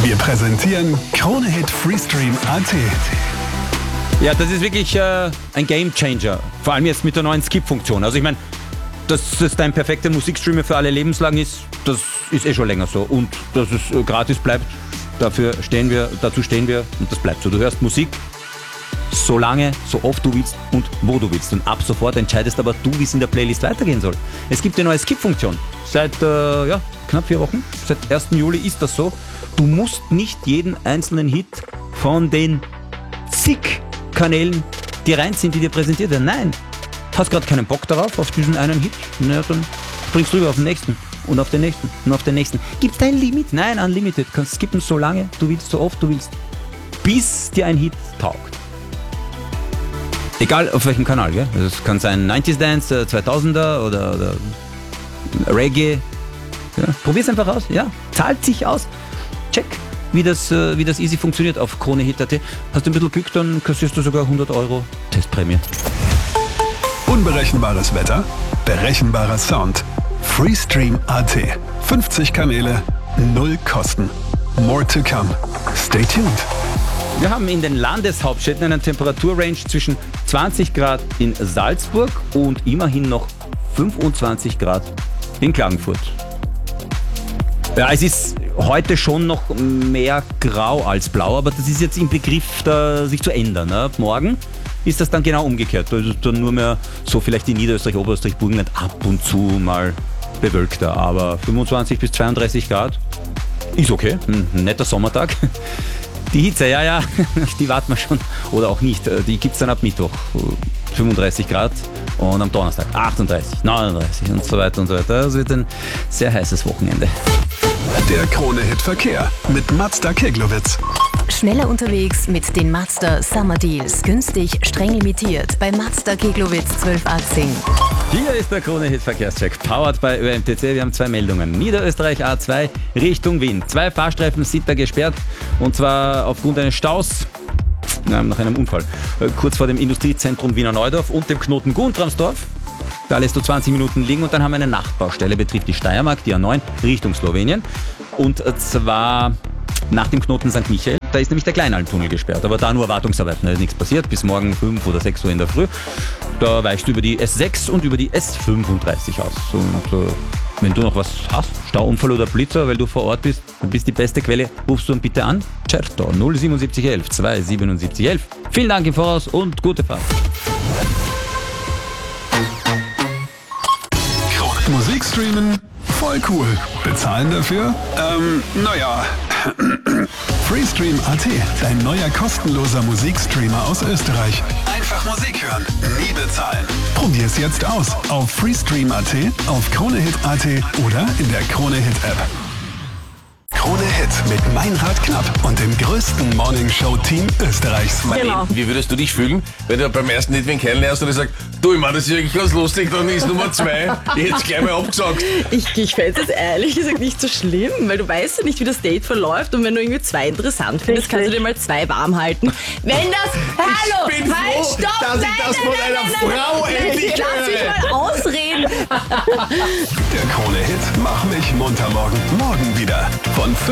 Wir präsentieren Krone Hit Freestream AT. Ja, das ist wirklich ein Gamechanger. Vor allem jetzt mit der neuen Skip-Funktion. Also ich meine, dass es dein perfekter Musikstreamer für alle Lebenslagen ist, das ist schon länger so. Und dass es gratis bleibt, dazu stehen wir und das bleibt so. Du hörst Musik so lange, so oft du willst und wo du willst. Und ab sofort entscheidest aber du, wie es in der Playlist weitergehen soll. Es gibt eine neue Skip-Funktion. Seit knapp 4 Wochen, seit 1. Juli ist das so. Du musst nicht jeden einzelnen Hit von den zig Kanälen, die rein sind, die dir präsentiert werden. Nein, hast gerade keinen Bock darauf, auf diesen einen Hit. Na, dann springst du rüber auf den nächsten und auf den nächsten und auf den nächsten. Gibt's da ein Limit? Nein, unlimited. Kannst skippen so lange du willst, so oft du willst, bis dir ein Hit taugt. Egal auf welchem Kanal, gell? Also es kann sein 90s Dance, 2000er oder Reggae. Ja, probier's einfach aus, ja. Zahlt sich aus. Check, wie das easy funktioniert auf KroneHit.at. Hast du ein bisschen Glück, dann kassierst du sogar 100 € Testprämie. Unberechenbares Wetter, berechenbarer Sound. Freestream AT. 50 Kanäle, 0 Kosten. More to come. Stay tuned. Wir haben in den Landeshauptstädten einen Temperaturrange zwischen 20 Grad in Salzburg und immerhin noch 25 Grad in Klagenfurt. Ja, es ist heute schon noch mehr grau als blau, aber das ist jetzt im Begriff, sich zu ändern. Ne? Morgen ist das dann genau umgekehrt. Da ist dann nur mehr so vielleicht in Niederösterreich, Oberösterreich, Burgenland ab und zu mal bewölkter. Aber 25 bis 32 Grad ist okay. Ein netter Sommertag. Die Hitze, ja, die warten wir schon. Oder auch nicht. Die gibt es dann ab Mittwoch. 35 Grad und am Donnerstag 38, 39 und so weiter und so weiter. Das wird ein sehr heißes Wochenende. Der Krone-Hit Verkehr mit Mazda Keglowitz. Schneller unterwegs mit den Mazda Summer Deals. Günstig, streng limitiert bei Mazda Keglowitz 1218. Hier ist der Krone-Hit Verkehrscheck, powered by ÖMTC. Wir haben 2 Meldungen. Niederösterreich A2 Richtung Wien. 2 Fahrstreifen sind da gesperrt und zwar aufgrund eines Staus. Nach einem Unfall. Kurz vor dem Industriezentrum Wiener Neudorf und dem Knoten Guntramsdorf. Da lässt du 20 Minuten liegen und dann haben wir eine Nachtbaustelle, betrifft die Steiermark, die A9 Richtung Slowenien. Und zwar nach dem Knoten St. Michael, da ist nämlich der Kleinalmtunnel gesperrt. Aber da nur Wartungsarbeiten, da ist nichts passiert, bis morgen 5 oder 6 Uhr in der Früh. Da weichst du über die S6 und über die S35 aus. Und wenn du noch was hast, Stauunfall oder Blitzer, weil du vor Ort bist, dann bist die beste Quelle, rufst du dann bitte an. Certo, 07711 27711. Vielen Dank im Voraus und gute Fahrt. Musik streamen? Voll cool. Bezahlen dafür? Freestream AT, dein neuer kostenloser Musikstreamer aus Österreich. Einfach Musik hören, nie bezahlen. Probier es jetzt aus auf Freestream AT, auf KroneHit.at oder in der KroneHit-App. Krone Hit mit Meinrad Knapp und dem größten Morningshow-Team Österreichs. Genau. Wie würdest du dich fühlen, wenn du beim ersten Hit wen kennenlernst und er sagt, du, ich meine, das ist eigentlich ganz lustig, dann ist Nummer 2, ich hätte es gleich mal abgesagt. Ich fände es ehrlich gesagt nicht so schlimm, weil du weißt ja nicht, wie das Date verläuft und wenn du irgendwie 2 interessant findest, kannst du dir mal 2 warm halten. Wenn das... Hallo! Ich bin halt, froh, stopp! dass ich das von einer Frau endlich Lass mich höre. mal ausreden! Der Krone Hit Mach mich munter morgen wieder. Von 5